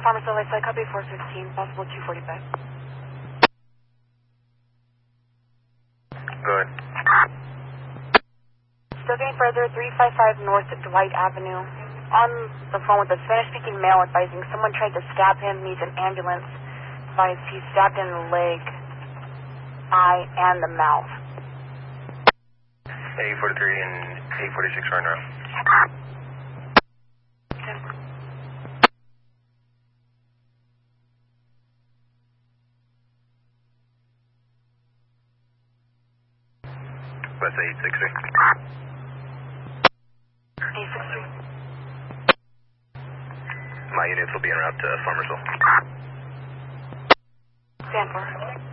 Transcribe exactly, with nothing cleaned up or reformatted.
Farmersville, I copy four fifteen, possible two forty-five. Good. Still getting further, three five five North Dwight Avenue. On the phone with a Spanish-speaking male advising someone tried to stab him, needs an ambulance. Advised he's stabbed in the leg, eye, and the mouth. A forty-three and A forty-six right now. West eight six three. eight six three. My units will be en route to Farmersville. Stand for.